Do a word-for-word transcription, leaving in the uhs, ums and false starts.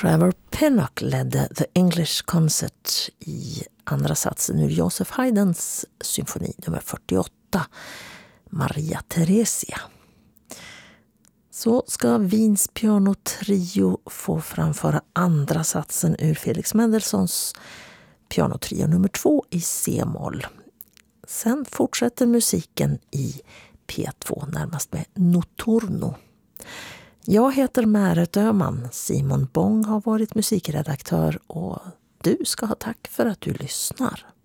Trevor Pinnock ledde The English Concert i andra satsen ur Joseph Haydns symfoni nummer fyrtioåtta, Maria Theresia. Så ska Wiens pianotrio få framföra andra satsen ur Felix Mendelssohns pianotrio nummer två i C-moll. Sen fortsätter musiken i P två, närmast med Notturno. Jag heter Märet Öhman. Simon Bång har varit musikredaktör och du ska ha tack för att du lyssnar.